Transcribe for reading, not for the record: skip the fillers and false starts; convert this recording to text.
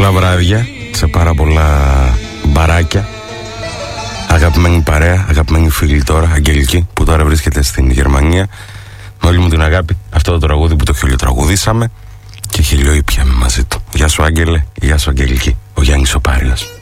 πολλά βράδια, σε πάρα πολλά μπαράκια. Αγαπημένη παρέα, αγαπημένη φίλη τώρα, Αγγελική, που τώρα βρίσκεται στην Γερμανία. Με όλη μου την αγάπη, αυτό το τραγούδι που το χιλιοτραγουδήσαμε και χιλιοήπιαμε μαζί του. Γεια σου Άγγελε, γεια σου Αγγελική, ο Γιάννης ο Πάριος.